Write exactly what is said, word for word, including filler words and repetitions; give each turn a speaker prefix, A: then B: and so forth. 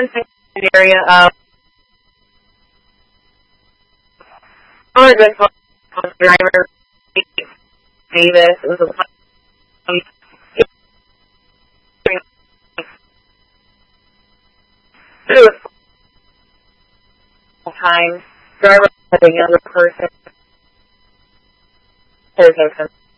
A: the area of Oregon driver Davis. It was a time driver had a younger person.